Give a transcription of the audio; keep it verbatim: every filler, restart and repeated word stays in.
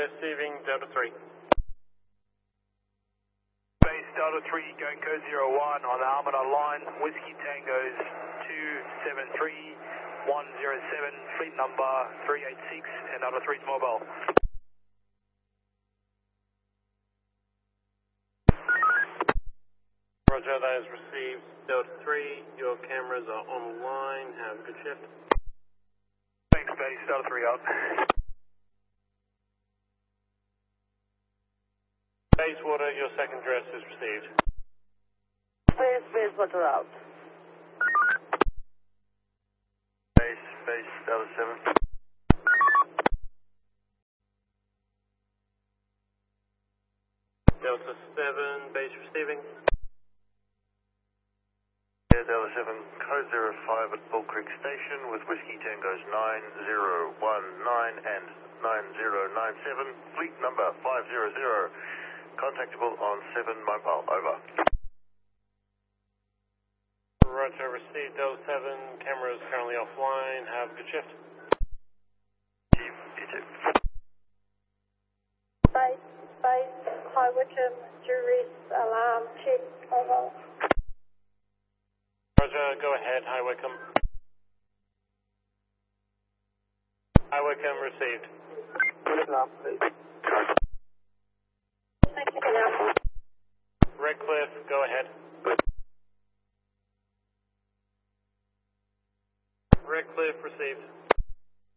receiving Delta three. Base Delta three, going code zero one on the Armada line, Whiskey Tango's two seven three one zero seven, fleet number three eight six, and Delta three's mobile. Roger, that is received Delta three. Your cameras are online. Have a good shift. Thanks, base Delta three up. Basewater, your second address is received. Base, Basewater out. Base, base Delta seven. Delta seven, base receiving. Yeah, Delta seven, code zero five at Bull Creek Station with Whiskey Tango's nine zero one nine and nine zero nine seven, fleet number five zero zero, contactable on seven mobile, over. Roger, received Delta seven, cameras currently offline. Have a good shift. You, you too. Base, base, High Wycombe, jury's alarm, check, over. Roger, go ahead, High Wycombe. High Wycombe received. Good enough, please.